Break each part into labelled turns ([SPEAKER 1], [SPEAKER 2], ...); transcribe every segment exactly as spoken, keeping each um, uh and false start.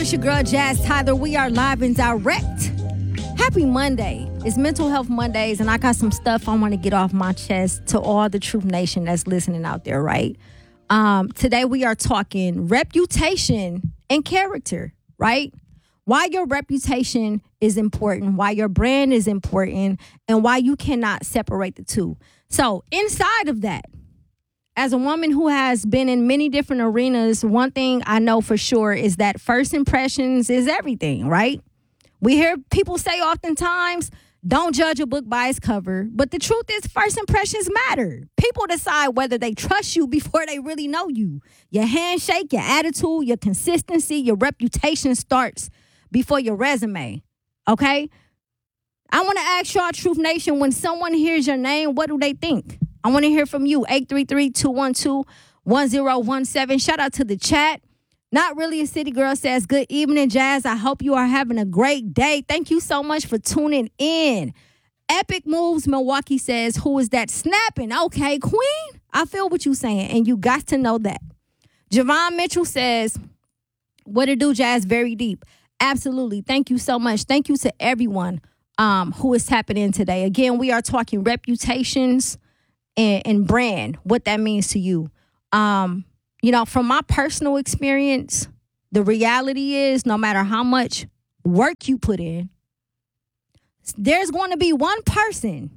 [SPEAKER 1] It's your girl, Jazz Tyler. We are live and direct. Happy Monday. It's Mental Health Mondays, and I got some stuff I want to get off my chest to all the Truth Nation that's listening out there, right? Um, today we are talking reputation and character, right? Why your reputation is important, why your brand is important, and why you cannot separate the two. So inside of that, as a woman who has been in many different arenas, one thing I know for sure is that first impressions is everything, right? We hear people say oftentimes, don't judge a book by its cover. But the truth is, first impressions matter. People decide whether they trust you before they really know you. Your handshake, your attitude, your consistency, your reputation starts before your resume, okay? I want to ask y'all, Truth Nation, when someone hears your name, what do they think? I want to hear from you. eight three three, two one two, one zero one seven. Shout out to the chat. Not Really a City Girl says, good evening, Jazz. I hope you are having a great day. Thank you so much for tuning in. Epic Moves Milwaukee says, who is that snapping? Okay, Queen, I feel what you're saying, and you got to know that. Javon Mitchell says, what it do, Jazz? Very deep. Absolutely. Thank you so much. Thank you to everyone um, who is tapping in today. Again, we are talking reputations and, and brand, what that means to you. Um, you know, from my personal experience, the reality is no matter how much work you put in, there's going to be one person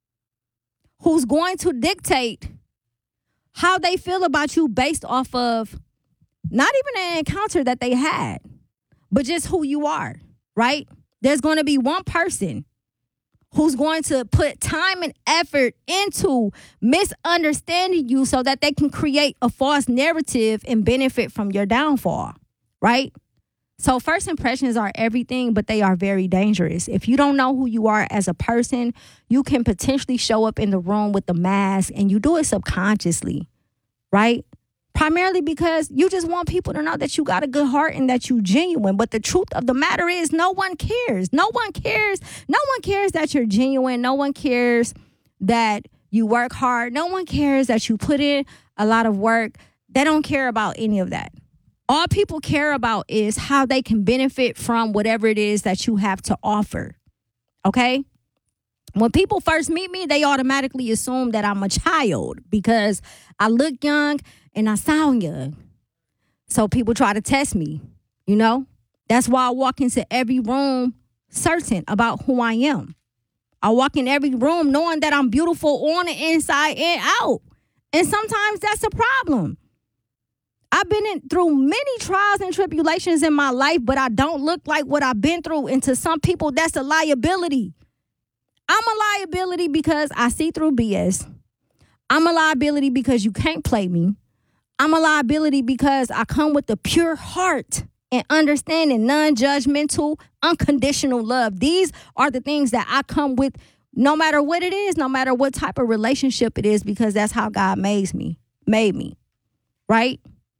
[SPEAKER 1] who's going to dictate how they feel about you based off of not even an encounter that they had, but just who you are, right? There's going to be one person who's going to put time and effort into misunderstanding you so that they can create a false narrative and benefit from your downfall, right? So first impressions are everything, but they are very dangerous. If you don't know who you are as a person, you can potentially show up in the room with the mask, and you do it subconsciously, right? Primarily because you just want people to know that you got a good heart and that you genuine. But the truth of the matter is no one cares. No one cares. No one cares that you're genuine. No one cares that you work hard. No one cares that you put in a lot of work. They don't care about any of that. All people care about is how they can benefit from whatever it is that you have to offer. Okay? When people first meet me, they automatically assume that I'm a child because I look young and I sound young. So people try to test me, you know? That's why I walk into every room certain about who I am. I walk in every room knowing that I'm beautiful on the inside and out. And sometimes that's a problem. I've been in, through many trials and tribulations in my life, but I don't look like what I've been through. And to some people, that's a liability. I'm a liability because I see through B S. I'm a liability because you can't play me. I'm a liability because I come with a pure heart and understanding, non-judgmental, unconditional love. These are the things that I come with no matter what it is, no matter what type of relationship it is, because that's how God made me, made me, right?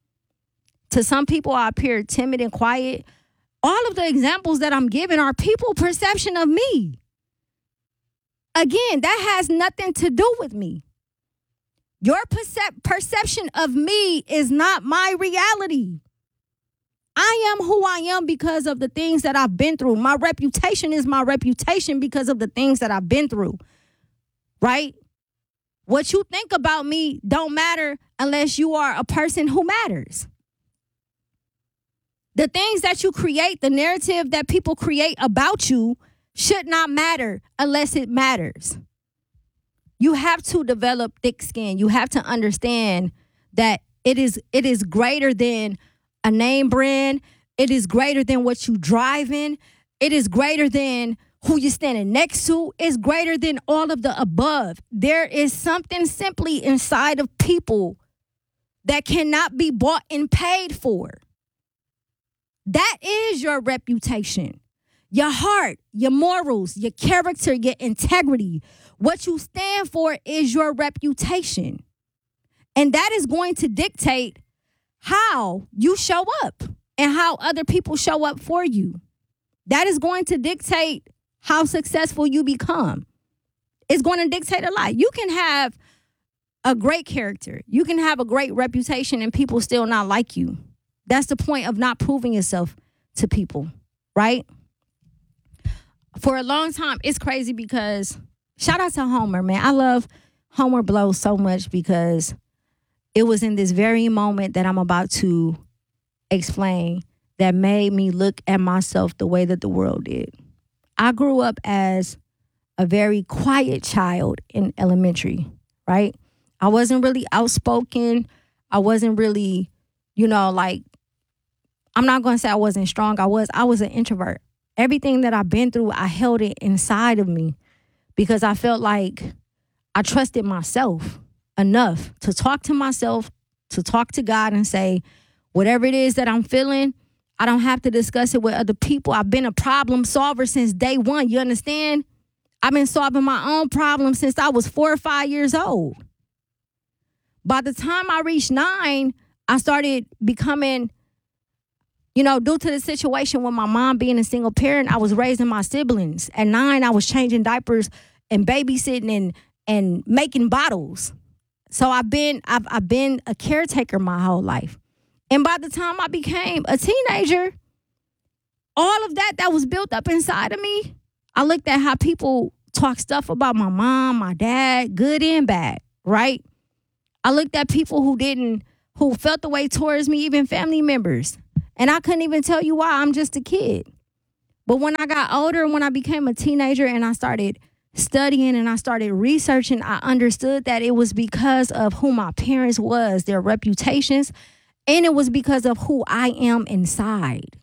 [SPEAKER 1] To some people, I appear timid and quiet. All of the examples that I'm giving are people perception of me. Again, that has nothing to do with me. Your percep- perception of me is not my reality. I am who I am because of the things that I've been through. My reputation is my reputation because of the things that I've been through, right? What you think about me don't matter unless you are a person who matters. The things that you create, the narrative that people create about you should not matter unless it matters. You have to develop thick skin. You have to understand that it is it is greater than a name brand. It is greater than what you drive in. It is greater than who you're standing next to. It's greater than all of the above. There is something simply inside of people that cannot be bought and paid for. That is your reputation. Your heart, your morals, your character, your integrity. What you stand for is your reputation. And that is going to dictate how you show up and how other people show up for you. That is going to dictate how successful you become. It's going to dictate a lot. You can have a great character. You can have a great reputation and people still not like you. That's the point of not proving yourself to people, right? For a long time, it's crazy because shout out to Homer, man. I love Homer Blow so much because it was in this very moment that I'm about to explain that made me look at myself the way that the world did. I grew up as a very quiet child in elementary, right? I wasn't really outspoken. I wasn't really, you know, like, I'm not going to say I wasn't strong. I was. I was an introvert. Everything that I've been through, I held it inside of me because I felt like I trusted myself enough to talk to myself, to talk to God and say, whatever it is that I'm feeling, I don't have to discuss it with other people. I've been a problem solver since day one. You understand? I've been solving my own problems since I was four or five years old. By the time I reached nine, I started becoming, you know, due to the situation with my mom being a single parent, I was raising my siblings. At nine, I was changing diapers and babysitting and and making bottles. So I've been I've I've been a caretaker my whole life. And by the time I became a teenager, all of that that was built up inside of me, I looked at how people talk stuff about my mom, my dad, good and bad, right? I looked at people who didn't, who felt the way towards me, even family members. And I couldn't even tell you why. I'm just a kid. But when I got older, when I became a teenager and I started studying and I started researching, I understood that it was because of who my parents was, their reputations, and it was because of who I am inside.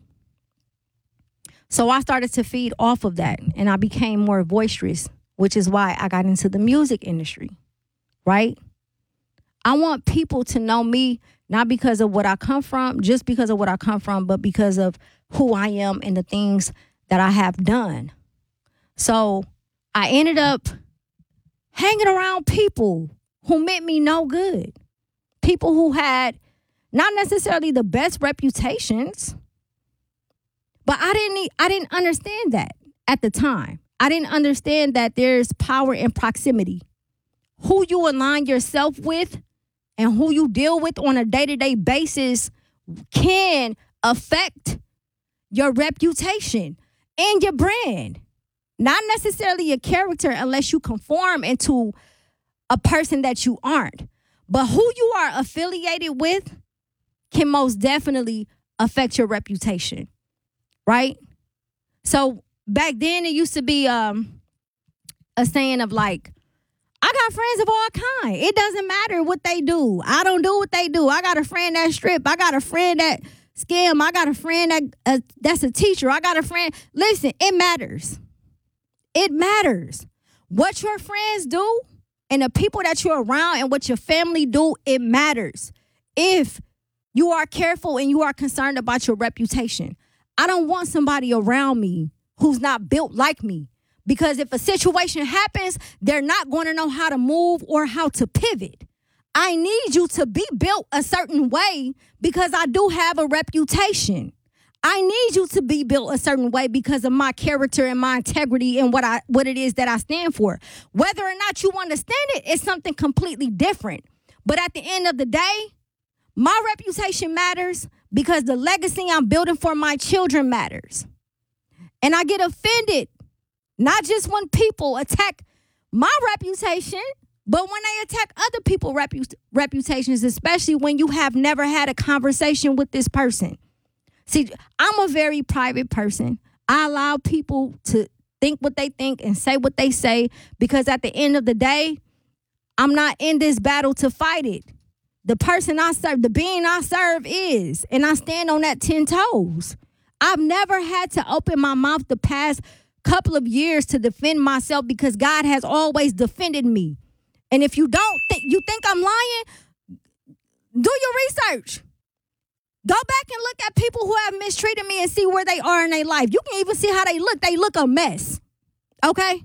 [SPEAKER 1] So I started to feed off of that and I became more boisterous, which is why I got into the music industry, right? I want people to know me not because of what I come from, just because of what I come from, but because of who I am and the things that I have done. So I ended up hanging around people who meant me no good. People who had not necessarily the best reputations, but I didn't I didn't understand that at the time. I didn't understand that there's power in proximity. Who you align yourself with and who you deal with on a day-to-day basis can affect your reputation and your brand. Not necessarily your character unless you conform into a person that you aren't. But who you are affiliated with can most definitely affect your reputation, right? So back then it used to be um, a saying of like, I got friends of all kind. It doesn't matter what they do. I don't do what they do. I got a friend that strip. I got a friend that scam. I got a friend that uh, that's a teacher. I got a friend. Listen, it matters. It matters. What your friends do and the people that you're around and what your family do, it matters. If you are careful and you are concerned about your reputation. I don't want somebody around me who's not built like me. Because if a situation happens, they're not going to know how to move or how to pivot. I need you to be built a certain way because I do have a reputation. I need you to be built a certain way because of my character and my integrity and what I what it is that I stand for. Whether or not you understand it is something completely different. But at the end of the day, my reputation matters because the legacy I'm building for my children matters. And I get offended not just when people attack my reputation, but when they attack other people's repu- reputations, especially when you have never had a conversation with this person. See, I'm a very private person. I allow people to think what they think and say what they say because at the end of the day, I'm not in this battle to fight it. The person I serve, the being I serve is, and I stand on that ten toes. I've never had to open my mouth the past couple of years to defend myself because God has always defended me. And if you don't think you think I'm lying, do your research. Go back and look at people who have mistreated me and see where they are in their life. You can even see how they look. They look a mess. Okay?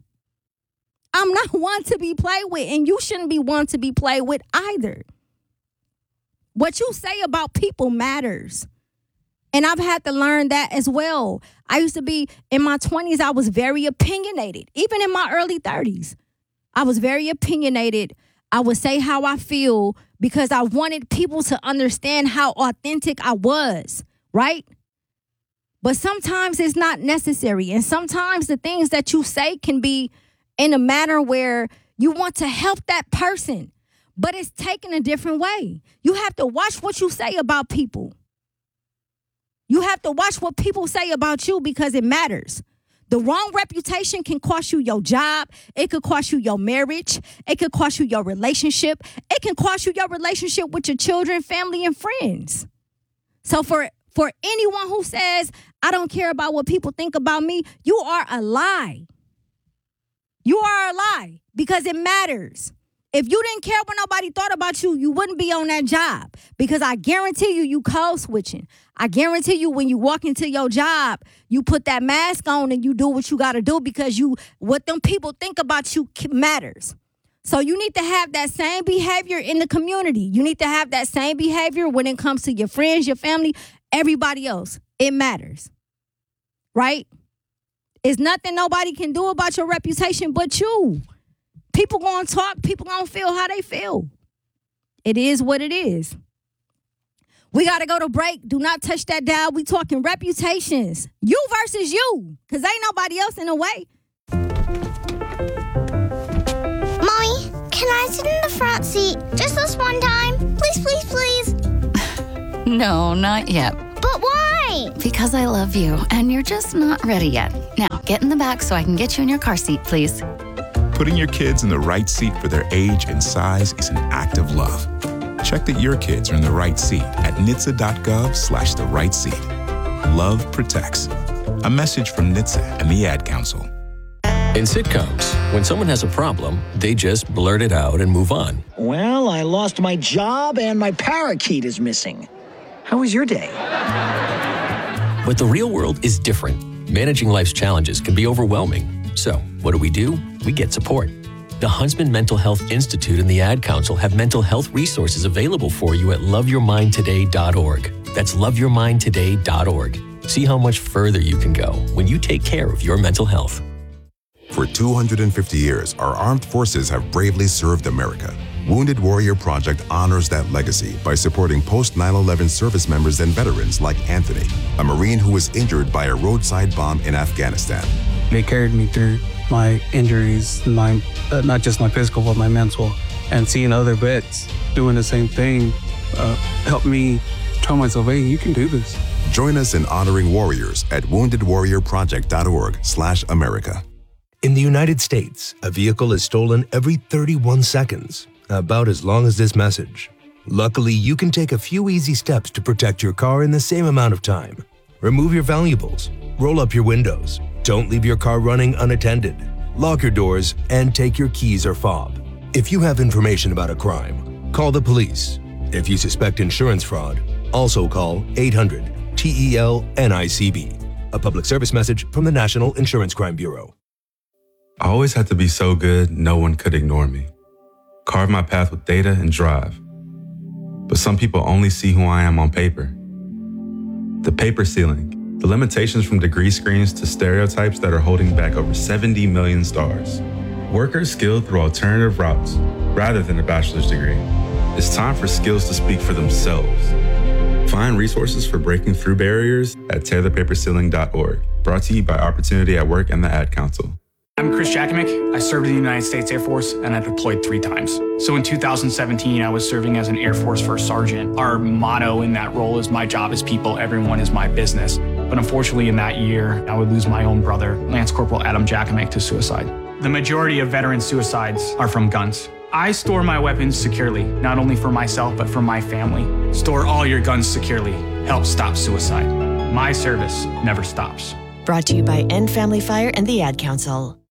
[SPEAKER 1] I'm not one to be played with, and you shouldn't be one to be played with either. What you say about people matters. And I've had to learn that as well. I used to be, in my twenties, I was very opinionated. Even in my early thirties, I was very opinionated. I would say how I feel because I wanted people to understand how authentic I was, right? But sometimes it's not necessary. And sometimes the things that you say can be in a manner where you want to help that person, but it's taken a different way. You have to watch what you say about people. You have to watch what people say about you because it matters. The wrong reputation can cost you your job. It could cost you your marriage. It could cost you your relationship. It can cost you your relationship with your children, family, and friends. So for, for anyone who says, I don't care about what people think about me, you are a lie. You are a lie because it matters. If you didn't care what nobody thought about you, you wouldn't be on that job. Because I guarantee you, you code switching. I guarantee you when you walk into your job, you put that mask on and you do what you got to do because you what them people think about you matters. So you need to have that same behavior in the community. You need to have that same behavior when it comes to your friends, your family, everybody else. It matters. Right? It's nothing nobody can do about your reputation but you. People gonna talk, people gonna feel how they feel. It is what it is. We gotta go to break. Do not touch that dial. We talking reputations. You versus you. Cause ain't nobody else in the way.
[SPEAKER 2] Mommy, can I sit in the front seat just this one time? Please, please, please.
[SPEAKER 3] No, not yet.
[SPEAKER 2] But why?
[SPEAKER 3] Because I love you, and you're just not ready yet. Now, get in the back so I can get you in your car seat, please.
[SPEAKER 4] Putting your kids in the right seat for their age and size is an act of love. Check that your kids are in the right seat at N H T S A dot gov slash the right seat. Love protects. A message from N H T S A and the Ad Council.
[SPEAKER 5] In sitcoms, when someone has a problem, they just blurt it out and move on.
[SPEAKER 6] Well, I lost my job and my parakeet is missing. How was your day?
[SPEAKER 5] But the real world is different. Managing life's challenges can be overwhelming. So, what do we do? We get support. The Huntsman Mental Health Institute and the Ad Council have mental health resources available for you at love your mind today dot org. That's love your mind today dot org. See how much further you can go when you take care of your mental health.
[SPEAKER 7] For two hundred fifty years, our armed forces have bravely served America. Wounded Warrior Project honors that legacy by supporting post nine eleven service members and veterans like Anthony, a Marine who was injured by a roadside bomb in Afghanistan.
[SPEAKER 8] They carried me through my injuries, my uh, not just my physical, but my mental. And seeing other vets doing the same thing uh, helped me tell myself, hey, you can do this.
[SPEAKER 7] Join us in honoring warriors at wounded warrior project dot org slash America.
[SPEAKER 9] In the United States, a vehicle is stolen every thirty-one seconds, about as long as this message. Luckily, you can take a few easy steps to protect your car in the same amount of time. Remove your valuables, roll up your windows, don't leave your car running unattended, lock your doors, and take your keys or fob. If you have information about a crime, call the police. If you suspect insurance fraud, also call eight hundred T E L N I C B. A public service message from the National Insurance Crime Bureau.
[SPEAKER 10] I always had to be so good, no one could ignore me. Carve my path with data and drive. But some people only see who I am on paper. The paper ceiling, the limitations from degree screens to stereotypes that are holding back over seventy million stars. Workers skilled through alternative routes rather than a bachelor's degree. It's time for skills to speak for themselves. Find resources for breaking through barriers at tear the paper ceiling dot org. Brought to you by Opportunity at Work and the Ad Council.
[SPEAKER 11] I'm Chris Jakomick. I served in the United States Air Force and I deployed three times. So in two thousand seventeen, I was serving as an Air Force First Sergeant. Our motto in that role is my job is people, everyone is my business. But unfortunately in that year, I would lose my own brother, Lance Corporal Adam Jakomick, to suicide. The majority of veteran suicides are from guns. I store my weapons securely, not only for myself, but for my family. Store all your guns securely. Help stop suicide. My service never stops.
[SPEAKER 12] Brought to you by End Family Fire and the Ad Council.